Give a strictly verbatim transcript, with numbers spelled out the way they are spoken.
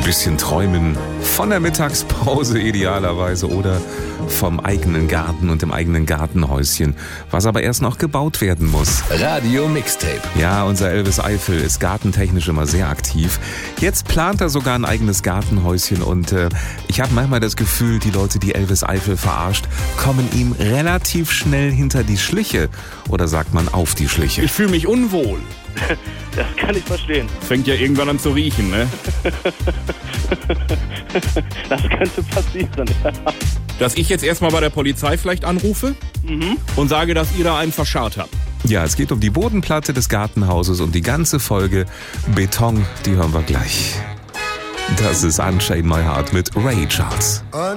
bisschen träumen von der Mittagspause idealerweise oder vom eigenen Garten und dem eigenen Gartenhäuschen, was aber erst noch gebaut werden muss. Radio Mixtape. Ja, unser Elvis Eifel ist gartentechnisch immer sehr aktiv. Jetzt plant er sogar ein eigenes Gartenhäuschen und äh, ich habe manchmal das Gefühl, die Leute, die Elvis Eifel verarscht, kommen ihm relativ schnell hinter die Schliche. Oder sagt man auf die Schliche? Ich fühle mich unwohl. Das kann ich verstehen. Fängt ja irgendwann an zu riechen, ne? Das könnte passieren, ja. Dass ich jetzt erstmal bei der Polizei vielleicht anrufe Mhm. und sage, dass ihr da einen verscharrt habt. Ja, es geht um die Bodenplatte des Gartenhauses und die ganze Folge Beton, die hören wir gleich. Das ist Unchain My Heart mit Ray Charles.